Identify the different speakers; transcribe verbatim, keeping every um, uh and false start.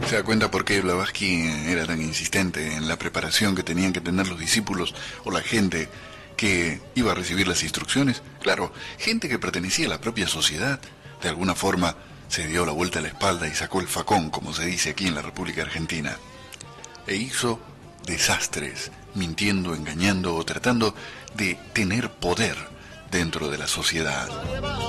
Speaker 1: Se da cuenta por qué Blavatsky era tan insistente en la preparación que tenían que tener los discípulos o la gente que iba a recibir las instrucciones. Claro, gente que pertenecía a la propia sociedad, de alguna forma se dio la vuelta a la espalda y sacó el facón, como se dice aquí en la República Argentina, e hizo desastres, mintiendo, engañando o tratando de tener poder dentro de la sociedad.